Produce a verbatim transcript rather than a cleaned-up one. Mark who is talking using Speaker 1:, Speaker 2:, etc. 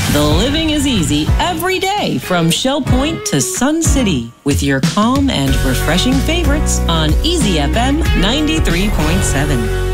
Speaker 1: The living is easy every day from Shell Point to Sun City with your calm and refreshing favorites on Easy F M ninety-three point seven.